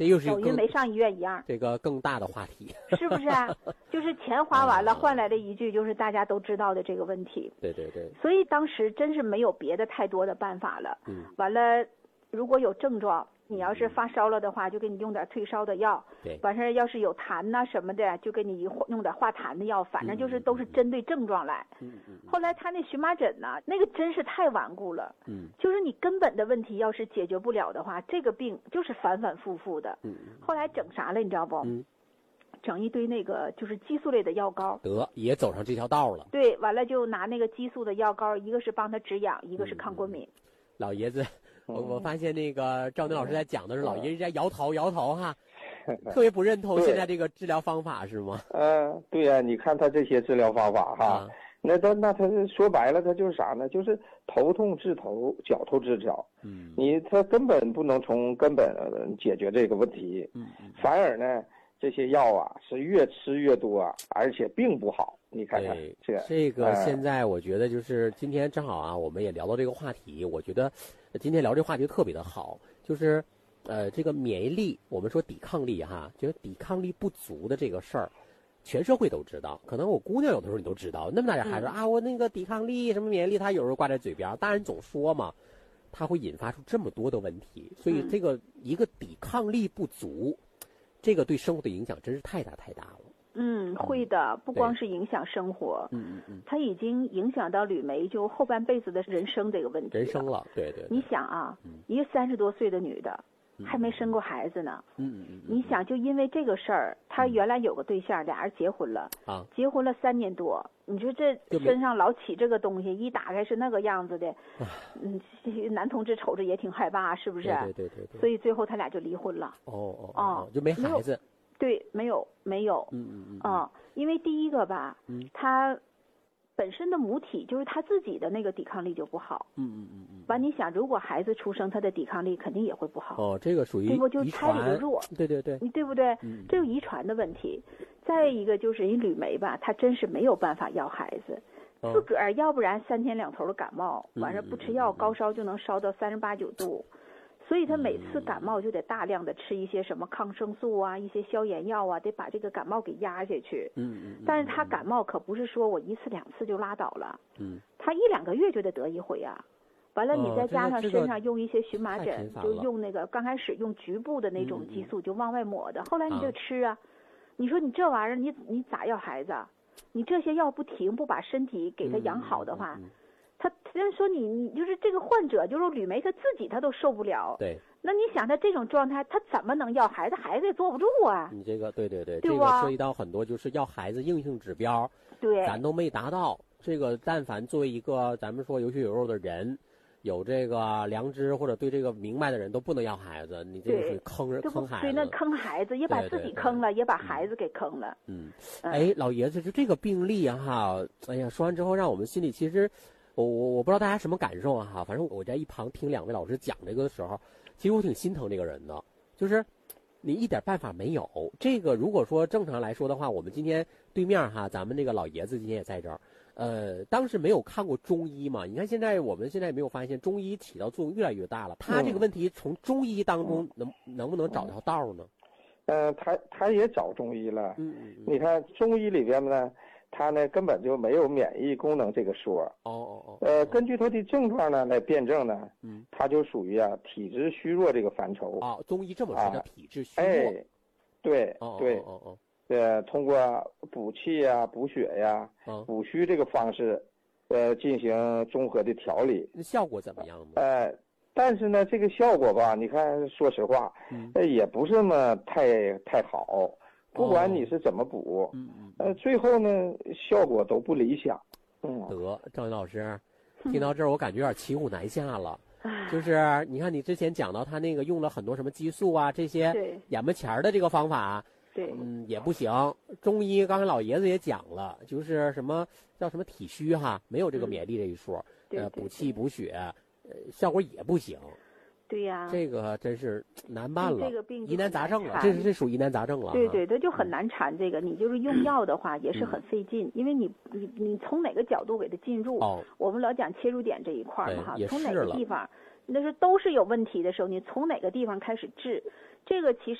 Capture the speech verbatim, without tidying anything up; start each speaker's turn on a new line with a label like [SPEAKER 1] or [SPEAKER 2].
[SPEAKER 1] 这又是
[SPEAKER 2] 等于没上医院一样。
[SPEAKER 1] 这个更大的话题，
[SPEAKER 2] 是不是啊？就是钱花完了，换来的一句就是大家都知道的这个问题。
[SPEAKER 1] 对对对。
[SPEAKER 2] 所以当时真是没有别的太多的办法了。
[SPEAKER 1] 嗯。
[SPEAKER 2] 完了，如果有症状，你要是发烧了的话，就给你用点退烧的药。
[SPEAKER 1] 对。
[SPEAKER 2] 完事儿要是有痰呐、什么的，就给你用点化痰的药。反正就是都是针对症状来。
[SPEAKER 1] 嗯嗯。
[SPEAKER 2] 后来他那荨麻疹呢，那个真是太顽固了。
[SPEAKER 1] 嗯。
[SPEAKER 2] 就是你根本的问题要是解决不了的话，这个病就是反反复复的。
[SPEAKER 1] 嗯。
[SPEAKER 2] 后来整啥了，你知道不？
[SPEAKER 1] 嗯。
[SPEAKER 2] 整一堆那个就是激素类的药膏。
[SPEAKER 1] 得也走上这条道了。
[SPEAKER 2] 对，完了就拿那个激素的药膏，一个是帮他止痒，一个是抗过敏。
[SPEAKER 1] 嗯、老爷子。我我发现那个赵宁老师在讲的时候，老爷子在摇头摇头哈，特别不认同现在这个治疗方法是吗？
[SPEAKER 3] 嗯、呃，对呀、啊，你看他这些治疗方法哈，啊、那他那他说白了，他就是啥呢？就是头痛治头，脚痛治脚。
[SPEAKER 1] 嗯，
[SPEAKER 3] 你他根本不能从根本解决这个问题。
[SPEAKER 1] 嗯嗯，
[SPEAKER 3] 反而呢，这些药啊是越吃越多，而且并不好。你看看这
[SPEAKER 1] 这个现在我觉得就是今天正好啊，我们也聊到这个话题，我觉得今天聊这个话题特别的好，就是呃这个免疫力，我们说抵抗力哈，就是抵抗力不足的这个事儿，全社会都知道，可能我姑娘有的时候你都知道，那么大点孩子、嗯、啊，我那个抵抗力什么免疫力，他有时候挂在嘴边，大人总说嘛，它会引发出这么多的问题，所以这个一个抵抗力不足，这个对生活的影响真是太大太大了。
[SPEAKER 2] 嗯，会的，不光是影响生活，
[SPEAKER 1] 嗯嗯嗯，
[SPEAKER 2] 它已经影响到吕梅就后半辈子的人生这个问题
[SPEAKER 1] 人生了，对 对, 对。
[SPEAKER 2] 你想啊，
[SPEAKER 1] 嗯、
[SPEAKER 2] 一个三十多岁的女的，嗯、还没生过孩子呢，
[SPEAKER 1] 嗯嗯嗯，
[SPEAKER 2] 你想就因为这个事儿，她原来有个对象，俩人结婚了，
[SPEAKER 1] 啊，
[SPEAKER 2] 结婚了三年多，你说这身上老起这个东西，一打开是那个样子的，嗯，男同志瞅着也挺害怕，是不是？
[SPEAKER 1] 对对 对, 对, 对。
[SPEAKER 2] 所以最后他俩就离婚了。
[SPEAKER 1] 哦哦哦，就没孩子。
[SPEAKER 2] 对，没有没有，
[SPEAKER 1] 嗯嗯嗯，
[SPEAKER 2] 啊、嗯，因为第一个吧，
[SPEAKER 1] 嗯，
[SPEAKER 2] 他本身的母体就是他自己的那个抵抗力就不好，
[SPEAKER 1] 嗯嗯嗯嗯，
[SPEAKER 2] 完你想，如果孩子出生，他的抵抗力肯定也会不好。
[SPEAKER 1] 哦，这个属于
[SPEAKER 2] 对不就胎里就弱，
[SPEAKER 1] 对对对，
[SPEAKER 2] 你对不对？
[SPEAKER 1] 嗯，
[SPEAKER 2] 这有遗传的问题。再一个就是人吕梅吧，她真是没有办法要孩子，
[SPEAKER 1] 哦、
[SPEAKER 2] 自个儿要不然三天两头的感冒，晚上不吃药，
[SPEAKER 1] 嗯、
[SPEAKER 2] 高烧就能烧到三十八九度。所以他每次感冒就得大量的吃一些什么抗生素啊，一些消炎药啊，得把这个感冒给压下去。
[SPEAKER 1] 嗯嗯。
[SPEAKER 2] 但是他感冒可不是说我一次两次就拉倒了。
[SPEAKER 1] 嗯。
[SPEAKER 2] 他一两个月就得得一回啊。完了，你再加上身上用一些荨麻疹，
[SPEAKER 1] 哦、
[SPEAKER 2] 就用那个刚开始用局部的那种激素就往外抹的，
[SPEAKER 1] 嗯、
[SPEAKER 2] 后来你就吃啊。你说你这玩意儿，你你咋要孩子啊？你这些药不停，不把身体给他养好的话。
[SPEAKER 1] 嗯嗯嗯嗯
[SPEAKER 2] 他虽然说你你就是这个患者，就是吕梅他自己他都受不了。
[SPEAKER 1] 对。
[SPEAKER 2] 那你想他这种状态，他怎么能要孩子？孩子也坐不住啊。
[SPEAKER 1] 你这个对对对，
[SPEAKER 2] 对
[SPEAKER 1] 这个涉及到很多就是要孩子硬性指标，
[SPEAKER 2] 对，
[SPEAKER 1] 咱都没达到。这个但凡作为一个咱们说有血有肉的人，有这个良知或者对这个明白的人，都不能要孩子。你这个属于坑人坑孩子。
[SPEAKER 2] 对，那坑孩子也把自己坑了，
[SPEAKER 1] 对对对，
[SPEAKER 2] 也把孩子给坑了。
[SPEAKER 1] 嗯，嗯哎，老爷子，就这个病例啊哈，哎呀，说完之后让我们心里其实。我我我不知道大家什么感受啊哈，反正我在一旁听两位老师讲这个的时候，其实我挺心疼这个人的，就是你一点办法没有。这个如果说正常来说的话，我们今天对面哈，咱们那个老爷子今天也在这儿，呃，当时没有看过中医嘛？你看现在我们现在也没有发现中医起到作用越来越大了。他这个问题从中医当中能、嗯、能不能找条道呢？
[SPEAKER 3] 呃，他他也找中医了。
[SPEAKER 1] 嗯嗯嗯。
[SPEAKER 3] 你看中医里边呢。他呢根本就没有免疫功能这个说。
[SPEAKER 1] 哦哦哦。
[SPEAKER 3] 呃，根据他的症状呢来辩证呢，
[SPEAKER 1] 嗯，
[SPEAKER 3] 他就属于啊体质虚弱这个范畴。
[SPEAKER 1] 哦，中医这么说叫体质虚弱。
[SPEAKER 3] 哎，对
[SPEAKER 1] 哦
[SPEAKER 3] 对
[SPEAKER 1] 哦哦哦。
[SPEAKER 3] 呃，通过补气呀、补血呀、
[SPEAKER 1] 嗯、
[SPEAKER 3] 补虚这个方式，呃，进行综合的调理。
[SPEAKER 1] 那效果怎么样呢？
[SPEAKER 3] 呃，但是呢，这个效果吧，你看，说实话，
[SPEAKER 1] 嗯，
[SPEAKER 3] 呃，也不是那么太太好。不管你是怎么补，
[SPEAKER 1] 嗯嗯，
[SPEAKER 3] 呃，最后呢，效果都不理想。嗯，
[SPEAKER 1] 得，赵云老师，听到这儿我感觉有点骑虎难下了。就是你看你之前讲到他那个用了很多什么激素啊这些眼巴前的这个方法，
[SPEAKER 2] 对，
[SPEAKER 1] 嗯，也不行。中医刚才老爷子也讲了，就是什么叫什么体虚哈，没有这个免疫力这一说，
[SPEAKER 2] 嗯、
[SPEAKER 1] 呃，补气补血，呃，效果也不行。
[SPEAKER 2] 对呀、啊，
[SPEAKER 1] 这个真是难办了，
[SPEAKER 2] 这个病
[SPEAKER 1] 疑难杂症了，这是这属于疑难杂症了。
[SPEAKER 2] 对对，它就很难缠这个。你就是用药的话，也是很费劲，
[SPEAKER 1] 嗯、
[SPEAKER 2] 因为你你你从哪个角度给它进入？
[SPEAKER 1] 哦，
[SPEAKER 2] 我们老讲切入点这一块嘛哈，从哪个地方，
[SPEAKER 1] 那
[SPEAKER 2] 是都是有问题的时候，你从哪个地方开始治？这个其实。